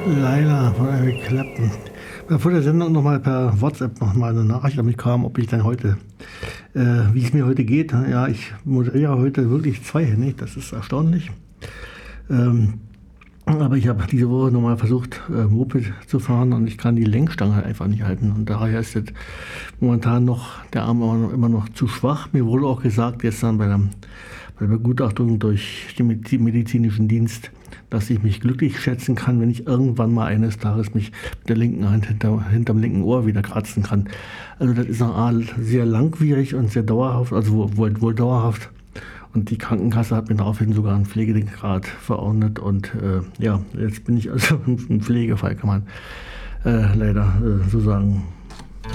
Leider von Eric Clapton. Vor der Sendung nochmal per WhatsApp nochmal eine Nachricht an mich kam, ob ich dann heute, wie es mir heute geht. Ja, ich moderiere heute wirklich zweihändig, das ist erstaunlich. Aber ich habe diese Woche nochmal versucht, Moped zu fahren und ich kann die Lenkstange halt einfach nicht halten. Und daher ist jetzt momentan noch der Arm immer noch zu schwach. Mir wurde auch gesagt gestern bei der Begutachtung durch den medizinischen Dienst, dass ich mich glücklich schätzen kann, wenn ich irgendwann mal eines Tages mich mit der linken Hand hinterm linken Ohr wieder kratzen kann. Also das ist noch sehr langwierig und sehr dauerhaft, also wohl dauerhaft. Und die Krankenkasse hat mir daraufhin sogar einen Pflegegrad verordnet. Und ja, jetzt bin ich also ein Pflegefall, kann man leider so sagen.